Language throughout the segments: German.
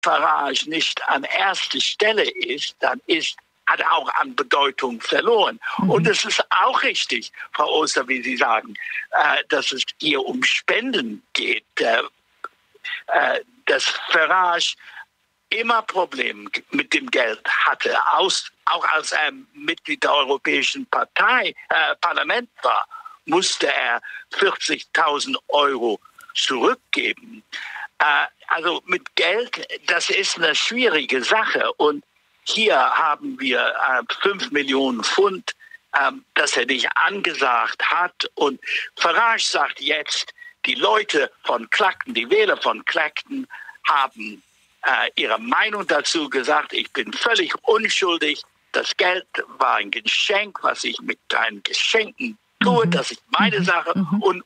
Farage nicht an erster Stelle ist, dann hat er auch an Bedeutung verloren. Und es ist auch richtig, Frau Oster, wie Sie sagen, dass es hier um Spenden geht. Dass Farage immer Probleme mit dem Geld hatte, auch als er Mitglied der Europäischen Parlament war, musste er 40.000 € zurückgeben. Also mit Geld, das ist eine schwierige Sache. Und hier haben wir 5 Millionen Pfund, das er nicht angesagt hat. Und Farage sagt jetzt, die Leute von Clacton, die Wähler von Clacton haben ihre Meinung dazu gesagt. Ich bin völlig unschuldig. Das Geld war ein Geschenk, was ich mit deinen Geschenken tue. Das ist meine Sache und.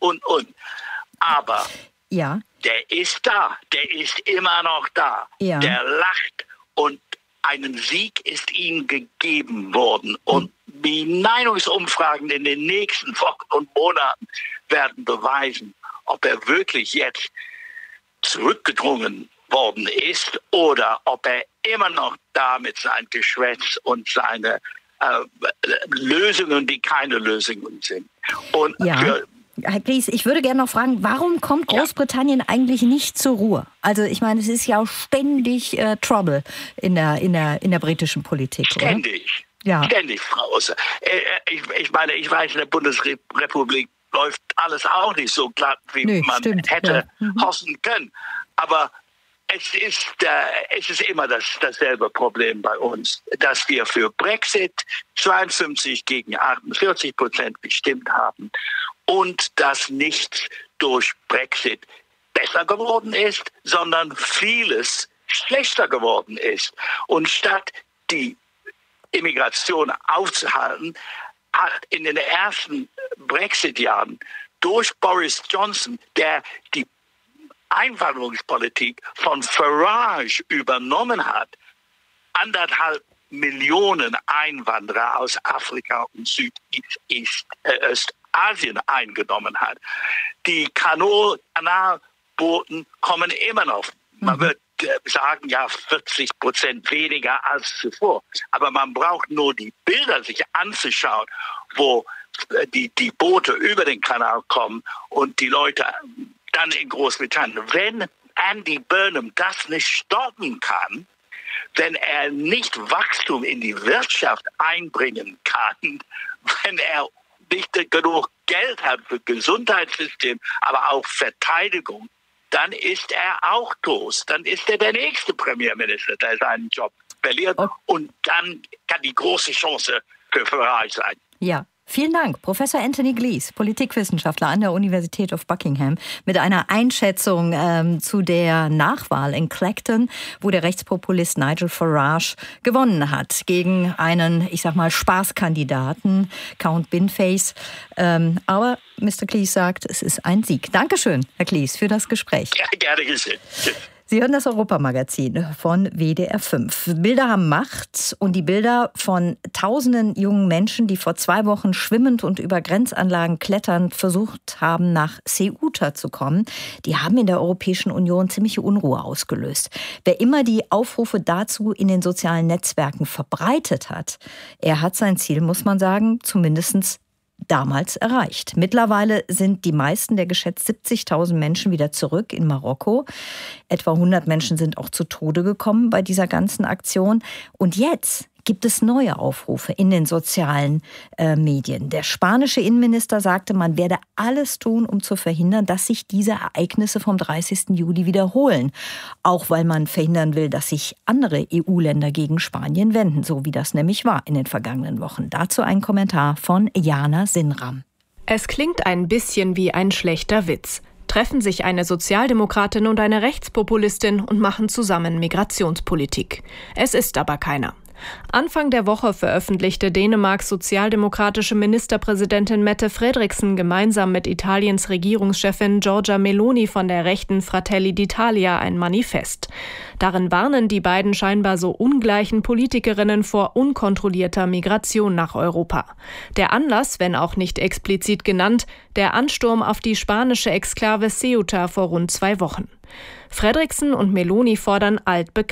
Aber der ist da. Der ist immer noch da. Ja. Der lacht und einen Sieg ist ihm gegeben worden. Und die Meinungsumfragen in den nächsten Wochen und Monaten werden beweisen, ob er wirklich jetzt zurückgedrungen worden ist oder ob er immer noch da mit seinem Geschwätz und seine Lösungen, die keine Lösungen sind. Und Herr Gries, ich würde gerne noch fragen, warum kommt Großbritannien eigentlich nicht zur Ruhe? Also ich meine, es ist ja auch ständig Trouble in der britischen Politik. Ständig. Oder? Ständig, Frau Oster. Ich meine, ich weiß, in der Bundesrepublik läuft alles auch nicht so glatt, wie man hätte hoffen können. Aber es ist immer dasselbe Problem bei uns, dass wir für Brexit 52 gegen 48% gestimmt haben und dass nichts durch Brexit besser geworden ist, sondern vieles schlechter geworden ist. Und statt die Immigration aufzuhalten, hat in den ersten Brexit-Jahren durch Boris Johnson, der die Einwanderungspolitik von Farage übernommen hat, 1,5 Millionen Einwanderer aus Afrika und Südostasien eingenommen hat. Die Kanalbooten kommen immer noch. Man wird sagen, 40% weniger als zuvor. Aber man braucht nur die Bilder sich anzuschauen, wo die Boote über den Kanal kommen und die Leute dann in Großbritannien. Wenn Andy Burnham das nicht stoppen kann, wenn er nicht Wachstum in die Wirtschaft einbringen kann, wenn er nicht genug Geld hat für Gesundheitssystem, aber auch Verteidigung, dann ist er auch los. Dann ist er der nächste Premierminister, der seinen Job verliert. Und dann kann die große Chance für Farage sein. Ja. Vielen Dank, Professor Anthony Glees, Politikwissenschaftler an der Universität of Buckingham, mit einer Einschätzung zu der Nachwahl in Clacton, wo der Rechtspopulist Nigel Farage gewonnen hat gegen einen, ich sag mal, Spaßkandidaten, Count Binface. Aber Mr. Glees sagt, es ist ein Sieg. Dankeschön, Herr Glees, für das Gespräch. Ja, gerne geschehen. Sie hören das Europamagazin von WDR 5. Bilder haben Macht und die Bilder von tausenden jungen Menschen, die vor 2 Wochen schwimmend und über Grenzanlagen kletternd versucht haben, nach Ceuta zu kommen, die haben in der Europäischen Union ziemliche Unruhe ausgelöst. Wer immer die Aufrufe dazu in den sozialen Netzwerken verbreitet hat, er hat sein Ziel, muss man sagen, zumindest damals erreicht. Mittlerweile sind die meisten der geschätzt 70.000 Menschen wieder zurück in Marokko. Etwa 100 Menschen sind auch zu Tode gekommen bei dieser ganzen Aktion. Und jetzt gibt es neue Aufrufe in den sozialen Medien. Der spanische Innenminister sagte, man werde alles tun, um zu verhindern, dass sich diese Ereignisse vom 30. Juli wiederholen. Auch weil man verhindern will, dass sich andere EU-Länder gegen Spanien wenden, so wie das nämlich war in den vergangenen Wochen. Dazu ein Kommentar von Jana Sinram. Es klingt ein bisschen wie ein schlechter Witz. Treffen sich eine Sozialdemokratin und eine Rechtspopulistin und machen zusammen Migrationspolitik. Es ist aber keiner. Anfang der Woche veröffentlichte Dänemarks sozialdemokratische Ministerpräsidentin Mette Frederiksen gemeinsam mit Italiens Regierungschefin Giorgia Meloni von der rechten Fratelli d'Italia ein Manifest. Darin warnen die beiden scheinbar so ungleichen Politikerinnen vor unkontrollierter Migration nach Europa. Der Anlass, wenn auch nicht explizit genannt, der Ansturm auf die spanische Exklave Ceuta vor rund 2 Wochen. Frederiksen und Meloni fordern altbekannt